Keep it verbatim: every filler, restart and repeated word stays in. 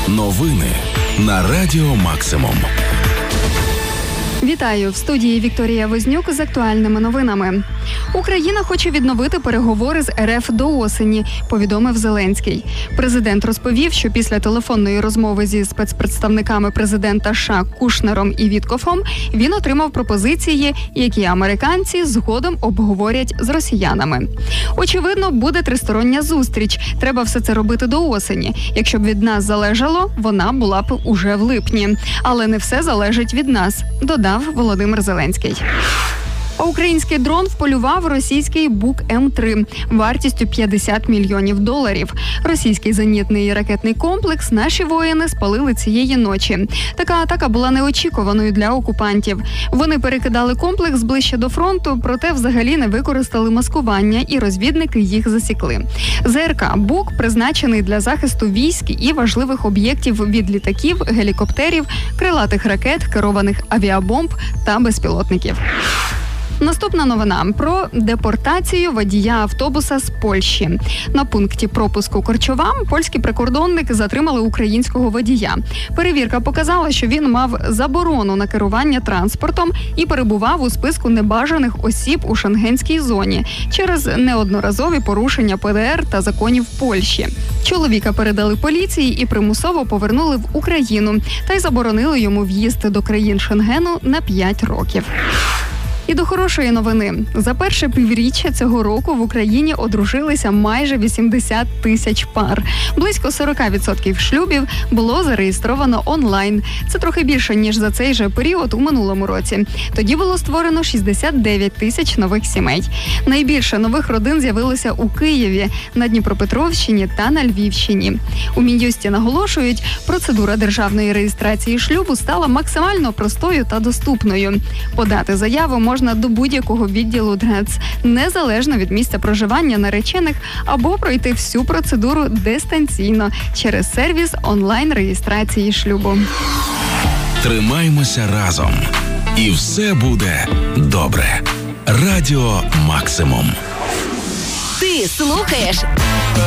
Новини на Радіо Максимум. Вітаю! В студії Вікторія Вознюк з актуальними новинами. Україна хоче відновити переговори з ер еф до осені, повідомив Зеленський. Президент розповів, що після телефонної розмови зі спецпредставниками президента США Кушнером і Віткофом він отримав пропозиції, які американці згодом обговорять з росіянами. Очевидно, буде тристороння зустріч. Треба все це робити до осені. Якщо б від нас залежало, вона була б уже в липні. Але не все залежить від нас, додав Володимир Зеленський. А український дрон вполював російський Бук Ем три вартістю п'ятдесят мільйонів доларів. Російський зенітний ракетний комплекс наші воїни спалили цієї ночі. Така атака була неочікуваною для окупантів. Вони перекидали комплекс ближче до фронту, проте взагалі не використали маскування, і розвідники їх засікли. Зе ер ка «Бук» призначений для захисту військ і важливих об'єктів від літаків, гелікоптерів, крилатих ракет, керованих авіабомб та безпілотників. Наступна новина про депортацію водія автобуса з Польщі. На пункті пропуску Корчова польські прикордонники затримали українського водія. Перевірка показала, що він мав заборону на керування транспортом і перебував у списку небажаних осіб у шенгенській зоні через неодноразові порушення пе де ер та законів Польщі. Чоловіка передали поліції і примусово повернули в Україну, та й заборонили йому в'їзд до країн Шенгену на п'ять років. І до хорошої новини. За перше півріччя цього року в Україні одружилися майже вісімдесят тисяч пар. Близько сорок відсотків шлюбів було зареєстровано онлайн. Це трохи більше, ніж за цей же період у минулому році. Тоді було створено шістдесят дев'ять тисяч нових сімей. Найбільше нових родин з'явилося у Києві, на Дніпропетровщині та на Львівщині. У Мін'юсті наголошують, процедура державної реєстрації шлюбу стала максимально простою та доступною. Подати заяву можна Можна до будь-якого відділу ДРЕЦ, незалежно від місця проживання наречених, або пройти всю процедуру дистанційно через сервіс онлайн-реєстрації шлюбу. Тримаймося разом, і все буде добре. Радіо Максимум. Ти слухаєш